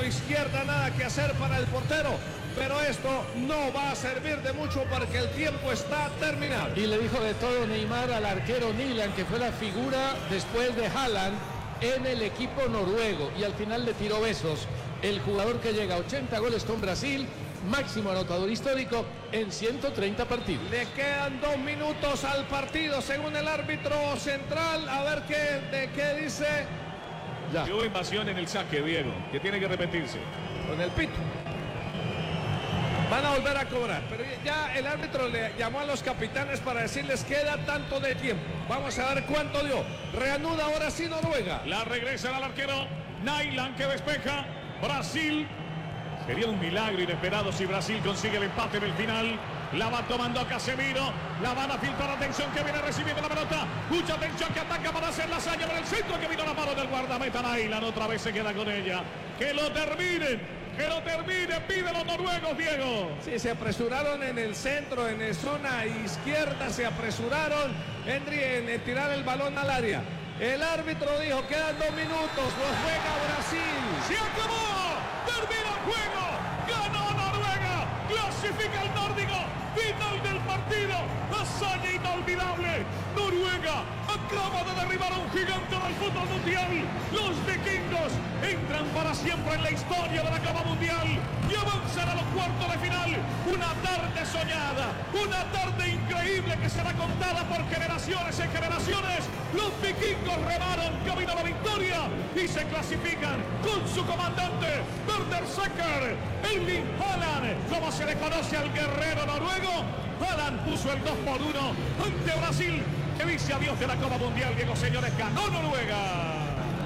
izquierda, nada que hacer para el portero. Pero esto no va a servir de mucho porque el tiempo está terminado. Y le dijo de todo Neymar al arquero Nilan, que fue la figura después de Haaland en el equipo noruego. Y al final le tiró besos. El jugador que llega a 80 goles con Brasil, máximo anotador histórico en 130 partidos. Le quedan 2 minutos al partido según el árbitro central. A ver qué dice. Ya. Hubo invasión en el saque, Diego, que tiene que repetirse. Con el pito. Van a volver a cobrar, pero ya el árbitro le llamó a los capitanes para decirles queda tanto de tiempo. Vamos a ver cuánto dio. Reanuda ahora sí Noruega. La regresa al arquero Nyland, que despeja. Brasil. Sería un milagro inesperado si Brasil consigue el empate en el final. La va tomando Casemiro. La van a filtrar. Atención, que viene recibiendo la pelota. Mucha atención, que ataca para hacer la hazaña por el centro, que vino la mano del guardameta Nyland. Otra vez se queda con ella. Que lo terminen. Que lo termine, pide los noruegos, Diego. Sí, se apresuraron en el centro, en la zona izquierda, se apresuraron, Henry, en tirar el balón al área. El árbitro dijo, quedan 2 minutos, los juega Brasil. ¡Se acabó! ¡Termina el juego! ¡Ganó Noruega! ¡Clasifica el nórdico! ¡Final del partido! ¡Hazaña inolvidable! ¡Noruega acaba de derribar a un gigante del fútbol mundial! ¡Los vikingos entran para siempre en la historia de la Copa Mundial y avanzan a los cuartos de final! Una tarde soñada, una tarde increíble que será contada por generaciones en generaciones. Los vikingos remaron camino a la victoria y se clasifican con su comandante Werner Secker, Erling Haaland, como se le conoce al guerrero noruego. Haaland puso el 2-1 ante Brasil, que dice adiós de la Copa Mundial. Diego, señores, ganó Noruega.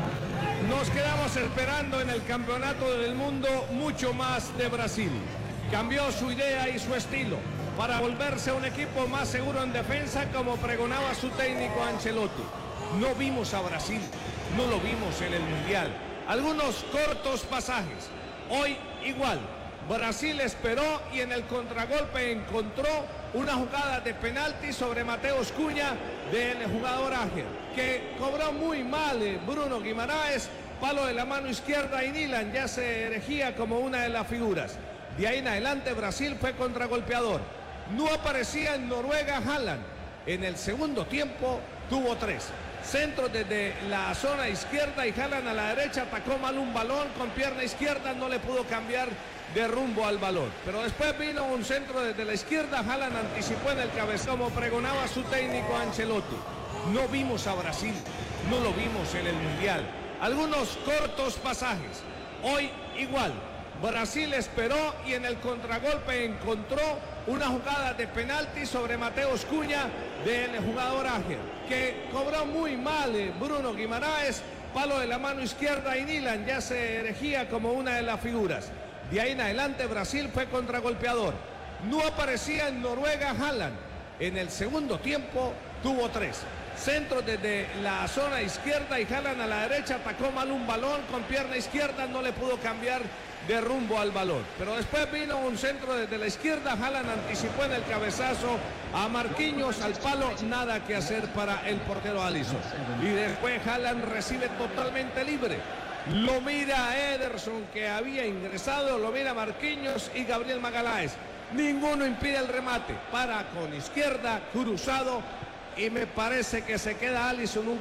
Nos quedamos esperando en el campeonato del mundo mucho más de Brasil. Cambió su idea y su estilo para volverse un equipo más seguro en defensa, como pregonaba su técnico Ancelotti. No vimos a Brasil, no lo vimos en el Mundial. Algunos cortos pasajes. Hoy igual. Brasil esperó y en el contragolpe encontró una jugada de penalti sobre Mateus Cunha del jugador Ángel, que cobró muy mal Bruno Guimaraes, palo de la mano izquierda, y Nilan ya se erigía como una de las figuras. De ahí en adelante Brasil fue contragolpeador. No aparecía en Noruega Haaland. En el segundo tiempo tuvo 3 centros desde la zona izquierda y Haaland a la derecha atacó mal un balón con pierna izquierda, no le pudo cambiar de rumbo al balón. Pero después vino un centro desde la izquierda, Haaland anticipó en el cabezón, como pregonaba su técnico Ancelotti. No vimos a Brasil, no lo vimos en el Mundial. Algunos cortos pasajes. Hoy igual. Brasil esperó y en el contragolpe encontró una jugada de penalti sobre Mateus Cunha del jugador Ángel, que cobró muy mal Bruno Guimaraes, palo de la mano izquierda, y Nilan ya se erigía como una de las figuras. De ahí en adelante Brasil fue contragolpeador. No aparecía en Noruega Haaland. En el segundo tiempo tuvo 3 centros desde la zona izquierda y Haaland a la derecha atacó mal un balón con pierna izquierda, no le pudo cambiar de rumbo al balón. Pero después vino un centro desde la izquierda, Haaland anticipó en el cabezazo a Marquinhos al palo, nada que hacer para el portero Alisson. Y después Haaland recibe totalmente libre. Lo mira Ederson, que había ingresado, lo mira Marquinhos y Gabriel Magalhães. Ninguno impide el remate. Para con izquierda, cruzado, y me parece que se queda Alisson un